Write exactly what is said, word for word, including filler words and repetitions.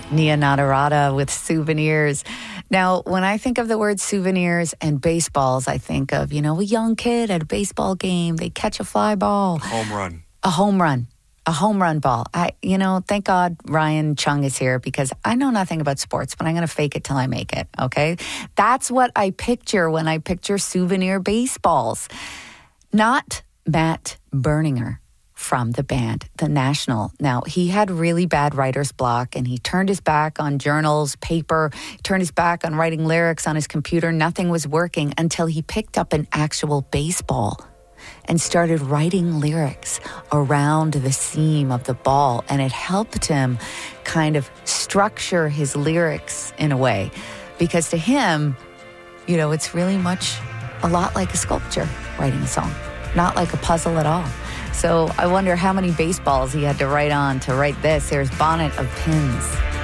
Nia Nadarata with Souvenirs. Now, when I think of the word souvenirs and baseballs, I think of, you know, a young kid at a baseball game. They catch a fly ball. Home run. A home run. A home run ball. I, you know, thank God Ryan Chung is here because I know nothing about sports, but I'm going to fake it till I make it, okay? That's what I picture when I picture souvenir baseballs. Not Matt Berninger from the band, The National. Now, he had really bad writer's block and he turned his back on journals, paper, turned his back on writing lyrics on his computer. Nothing was working until he picked up an actual baseball and started writing lyrics around the seam of the ball. And it helped him kind of structure his lyrics in a way. Because to him, you know, it's really much a lot like a sculpture, writing a song, not like a puzzle at all. So I wonder how many baseballs he had to write on to write this. Here's Bonnet of Pins.